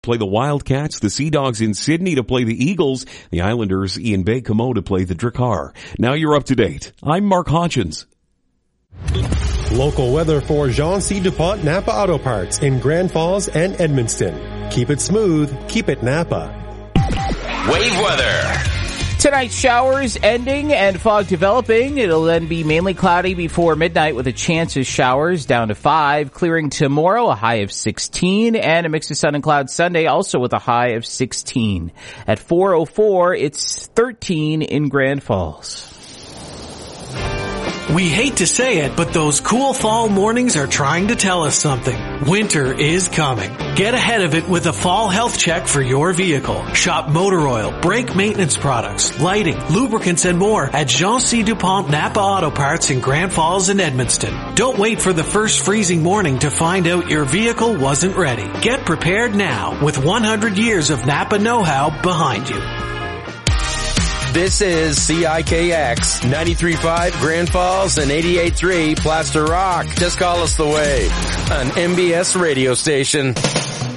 play the Wildcats, the Sea Dogs in Sydney to play the Eagles, the Islanders in Baie-Comeau to play the Drakkar. Now you're up to date. I'm Mark Hodgins. Local weather for Jean C. DuPont Napa Auto Parts in Grand Falls and Edmundston. Keep it smooth, keep it Napa. Wave weather. Tonight's showers ending and fog developing. It'll then be mainly cloudy before midnight with a chance of showers down to 5. Clearing tomorrow, a high of 16. And a mix of sun and clouds Sunday, also with a high of 16. At 4:04, it's 13 in Grand Falls. We hate to say it, but those cool fall mornings are trying to tell us something. Winter is coming. Get ahead of it with a fall health check for your vehicle. Shop motor oil, brake maintenance products, lighting, lubricants, and more at Jean C. DuPont Napa Auto Parts in Grand Falls and Edmundston. Don't wait for the first freezing morning to find out your vehicle wasn't ready. Get prepared now with 100 years of Napa know-how behind you. This is CIKX 93.5 Grand Falls and 88.3 Plaster Rock. Just call us the Wave, an MBS radio station.